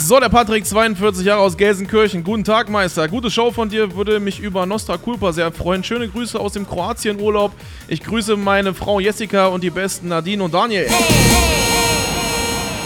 So, der Patrick, 42 Jahre aus Gelsenkirchen. Guten Tag, Meister. Gute Show von dir, würde mich über Nostra Culpa sehr freuen. Schöne Grüße aus dem Kroatien-Urlaub. Ich grüße meine Frau Jessica und die besten Nadine und Daniel. Hey, hey.